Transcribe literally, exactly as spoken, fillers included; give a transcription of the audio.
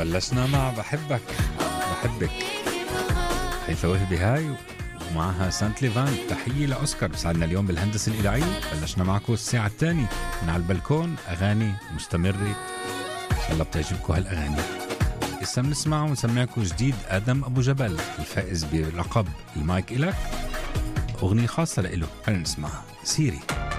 بلشنا مع بحبك بحبك حيث وهبي هاي ومعها سانت ليفان. تحية لأوسكار بساعدنا اليوم بالهندسة الإذاعية. بلشنا معكم الساعة الثانية من على البلكون، أغاني مستمرة إن شاء الله بتعجبكم هالأغاني. لسه بنسمع ونسمعكم جديد آدم أبو جبل الفائز بلقب المايك إلك، أغنية خاصة لإله. خلينا نسمعها سيري.